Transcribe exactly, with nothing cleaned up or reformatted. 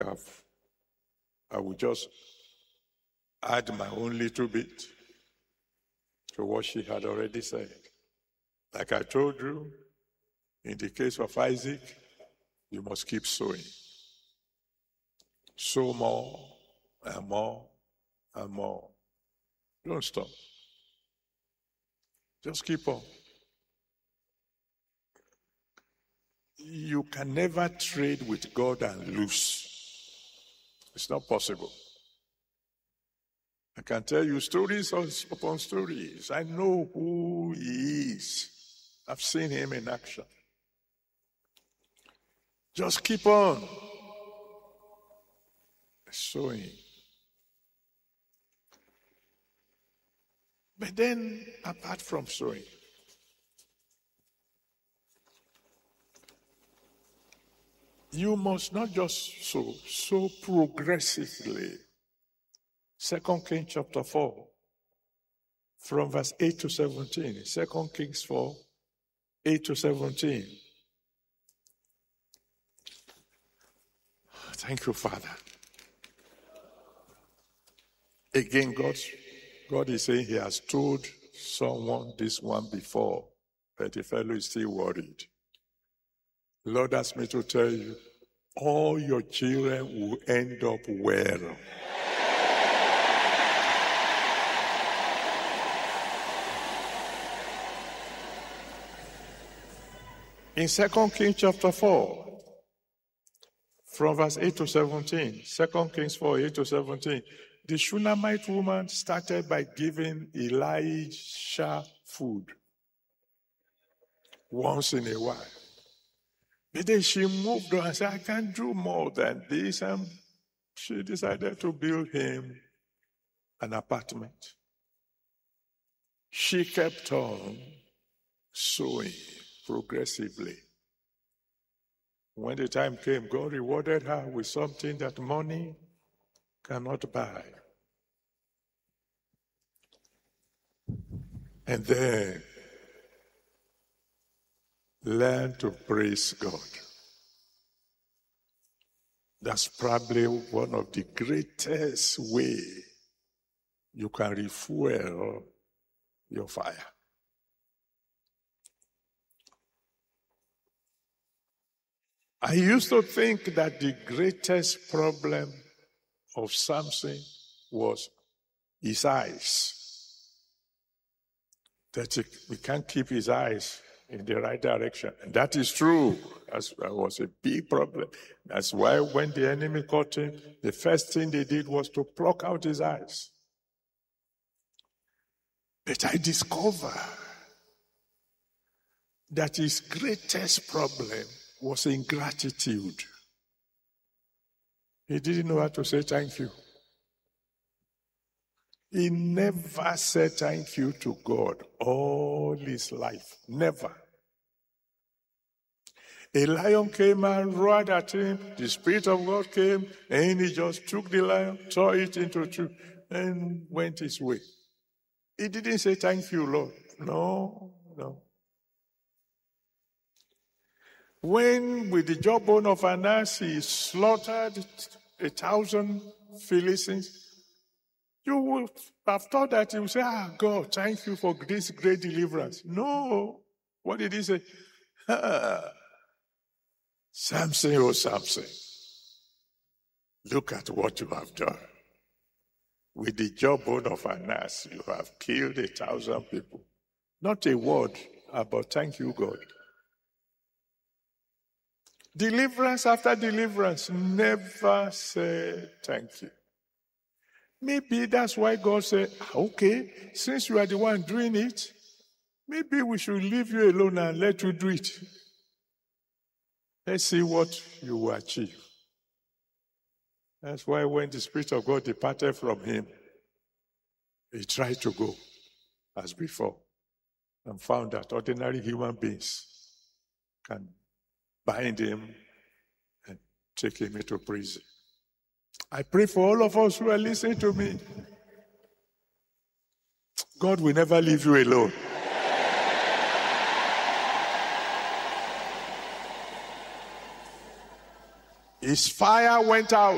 I've, I will just add my own little bit to what she had already said. Like I told you, in the case of Isaac, you must keep sowing. Sow more and more and more. Don't stop. Just keep on. You can never trade with God and lose. It's not possible. I can tell you stories upon stories. I know who he is. I've seen him in action. Just keep on sowing. But then, apart from sowing, you must not just sow, sow progressively. Second Kings chapter four, from verse eight to seventeen. Second Kings four, eight to seventeen. Thank you, Father. Again, God, God is saying he has told someone this one before, but the fellow is still worried. Lord asked me to tell you, all your children will end up well. In Second Kings chapter four, from verse eight to seventeen, Second Kings four, eight to seventeen, the Shunammite woman started by giving Elisha food once in a while. But then she moved on and said, I can't do more than this. And she decided to build him an apartment. She kept on sowing progressively. When the time came, God rewarded her with something that money cannot buy. And then learn to praise God. That's probably one of the greatest ways you can refuel your fire. I used to think that the greatest problem of Samson was his eyes. That he, he can't keep his eyes in the right direction. And that is true. That's, that was a big problem. That's why when the enemy caught him, the first thing they did was to pluck out his eyes. But I discovered that his greatest problem was ingratitude. He didn't know how to say thank you. He never said thank you to God all his life. Never. A lion came and roared at him. The Spirit of God came and he just took the lion, tore it into two, and went his way. He didn't say thank you, Lord. No, no. When with the jawbone of an ass he slaughtered a thousand Philistines, you would have thought that he would say, ah, God, thank you for this great deliverance. No. What did he say? Ah, Samson, oh Samson, look at what you have done. With the jawbone of an ass, you have killed a thousand people. Not a word about thank you, God. Deliverance after deliverance, never say thank you. Maybe that's why God said, okay, since you are the one doing it, maybe we should leave you alone and let you do it. Let's see what you will achieve. That's why when the Spirit of God departed from him, he tried to go as before and found that ordinary human beings can bind him and take him into prison. I pray for all of us who are listening to me. God will never leave you alone. His fire went out.